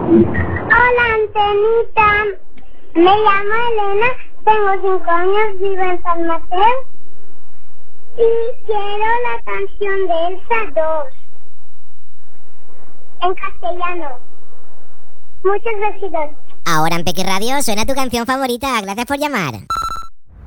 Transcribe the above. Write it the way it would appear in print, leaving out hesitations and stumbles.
Hola, Antenita. Me llamo Elena, tengo 5 años, vivo en San Mateo. Y quiero la canción de Elsa 2. En castellano. Muchos besitos. Ahora en Peque Radio suena tu canción favorita. Gracias por llamar.